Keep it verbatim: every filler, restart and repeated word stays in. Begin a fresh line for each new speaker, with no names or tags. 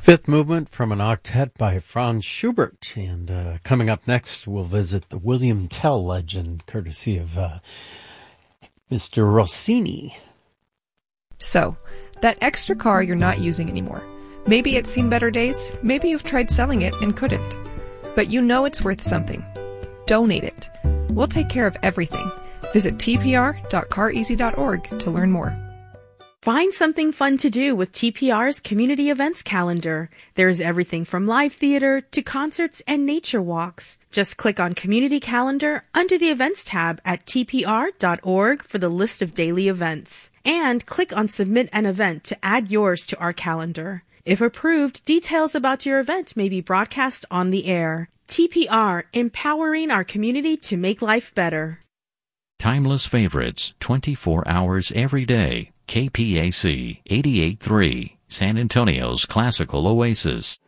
Fifth movement from an octet by Franz Schubert. And uh, coming up next, we'll visit the William Tell legend, courtesy of uh, Mister Rossini.
So, that extra car you're not using anymore. Maybe it's seen better days, maybe you've tried selling it and couldn't. But you know it's worth something. Donate it. We'll take care of everything. Visit t p r dot car easy dot org to learn more.
Find something fun to do with T P R's community events calendar. There's everything from live theater to concerts and nature walks. Just click on Community Calendar under the Events tab at t p r dot org for the list of daily events. And click on Submit an Event to add yours to our calendar. If approved, details about your event may be broadcast on the air. T P R, empowering our community to make life better.
Timeless favorites, twenty-four hours every day. K P A C eighty-eight point three, San Antonio's classical oasis.